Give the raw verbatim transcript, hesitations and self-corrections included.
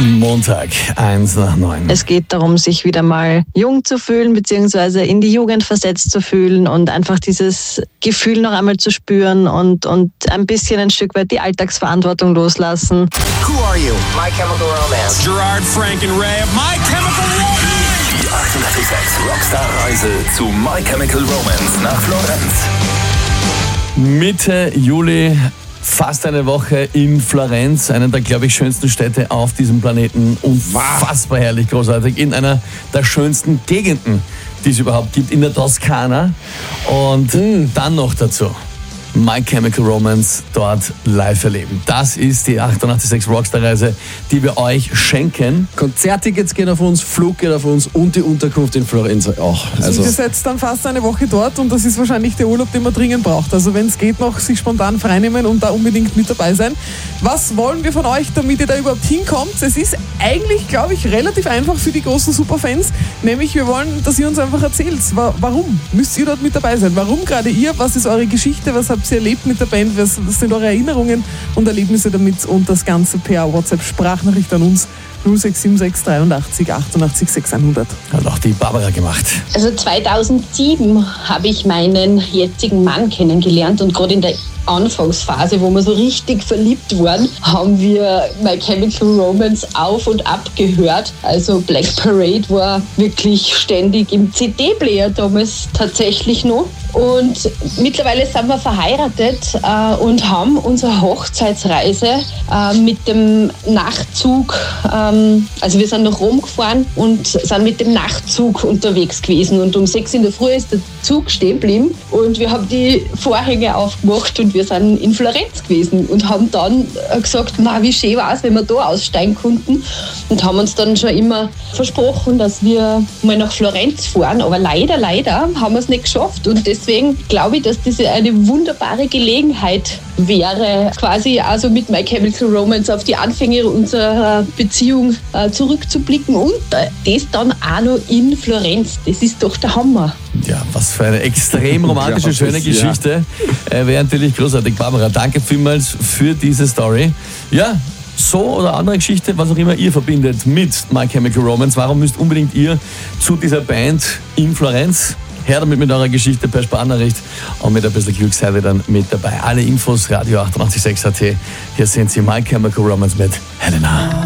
Montag, eins nach neun. Es geht darum, sich wieder mal jung zu fühlen, beziehungsweise in die Jugend versetzt zu fühlen und einfach dieses Gefühl noch einmal zu spüren und, und ein bisschen ein Stück weit die Alltagsverantwortung loslassen. Who are you? My Chemical Romance. Gerard, Frank and Ray of My Chemical Romance. Die achtundachtzig Komma sechs Rockstar-Reise zu My Chemical Romance nach Florenz. Mitte Juli, fast eine Woche in Florenz, einer der, glaube ich, schönsten Städte auf diesem Planeten. Unfassbar herrlich, großartig. In einer der schönsten Gegenden, die es überhaupt gibt, in der Toskana. Und mm. dann noch dazu My Chemical Romance dort live erleben. Das ist die achtundachtzig Komma sechs Rockstar-Reise, die wir euch schenken. Konzerttickets gehen auf uns, Flug geht auf uns und die Unterkunft in Florenz auch. Also ihr seid dann fast eine Woche dort und das ist wahrscheinlich der Urlaub, den man dringend braucht. Also wenn es geht, noch sich spontan freinehmen und da unbedingt mit dabei sein. Was wollen wir von euch, damit ihr da überhaupt hinkommt? Es ist eigentlich, glaube ich, relativ einfach für die großen Superfans. Nämlich, wir wollen, dass ihr uns einfach erzählt, warum müsst ihr dort mit dabei sein? Warum gerade ihr? Was ist eure Geschichte? Was habt ihr erlebt mit der Band? Was sind eure Erinnerungen und Erlebnisse damit? Und das Ganze per WhatsApp-Sprachnachricht an uns null sechs sieben sechs dreiundachtzig achtundachtzig sechshundert. Hat auch die Barbara gemacht. Also zweitausendsieben habe ich meinen jetzigen Mann kennengelernt und gerade in der Anfangsphase, wo wir so richtig verliebt waren, haben wir My Chemical Romance auf und ab gehört. Also Black Parade war wirklich ständig im C D-Player damals tatsächlich noch. Und mittlerweile sind wir verheiratet äh, und haben unsere Hochzeitsreise äh, mit dem Nachtzug, ähm, also wir sind nach Rom gefahren und sind mit dem Nachtzug unterwegs gewesen. Und um sechs in der Früh ist der Zug stehen geblieben und wir haben die Vorhänge aufgemacht und wir sind in Florenz gewesen und haben dann gesagt, ma, wie schön war es, wenn wir da aussteigen konnten, und haben uns dann schon immer versprochen, dass wir mal nach Florenz fahren, aber leider, leider haben wir es nicht geschafft und deswegen glaube ich, dass das eine wunderbare Gelegenheit wäre, quasi also mit My Chemical Romance auf die Anfänge unserer Beziehung äh, zurückzublicken und äh, das dann auch noch in Florenz. Das ist doch der Hammer. Ja, was für eine extrem romantische, ja, schöne Geschichte. Ja. Äh, Wäre natürlich großartig. Barbara, danke vielmals für diese Story. Ja, so oder andere Geschichte, was auch immer ihr verbindet mit My Chemical Romance. Warum müsst unbedingt ihr zu dieser Band in Florenz? Her damit mit eurer Geschichte per Sprachnachricht und mit ein bisschen Glück seid ihr dann mit dabei. Alle Infos, Radio achtundachtzig Komma sechs A T. Hier sind sie, My Chemical Romance mit Helena.